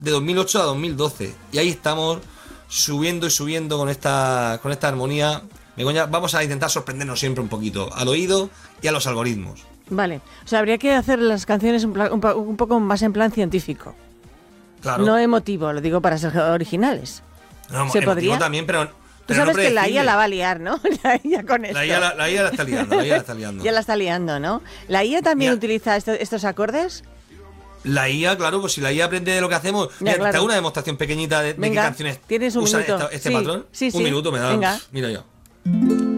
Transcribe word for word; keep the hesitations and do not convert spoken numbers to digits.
de dos mil ocho a dos mil doce. Y ahí estamos subiendo y subiendo con esta, con esta armonía. Begoña, vamos a intentar sorprendernos siempre un poquito, al oído y a los algoritmos. Vale, o sea, habría que hacer las canciones un, pla- un, pa- un poco más en plan científico. Claro. No emotivo, lo digo para ser originales. No, ¿Se emotivo podría? también, pero, Tú pero sabes no que la I A predecible. la va a liar, ¿no? La I A con esto. La I A la, la I A la está liando, la I A la está liando. Ya la está liando, ¿no? ¿La I A también Mira. utiliza esto- estos acordes? La I A, claro, pues si la I A aprende de lo que hacemos. Ya, Mira, claro. te hago una demostración pequeñita de, de qué Venga, canciones tienes un usan minuto. esta- este Sí, patrón. sí, sí. Un minuto me da. Venga. Mira yo.